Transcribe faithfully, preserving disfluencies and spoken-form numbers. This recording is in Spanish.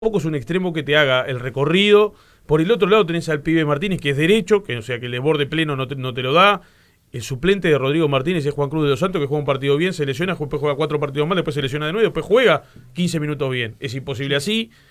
tampoco es un extremo que te haga el recorrido. Por el otro lado tenés al pibe Martínez, que es derecho, que o sea que el desborde pleno no te, no te lo da. El suplente de Rodrigo Martínez es Juan Cruz de los Santos, que juega un partido bien, se lesiona, después juega cuatro partidos más, después se lesiona de nuevo, después juega quince minutos bien. Es imposible así.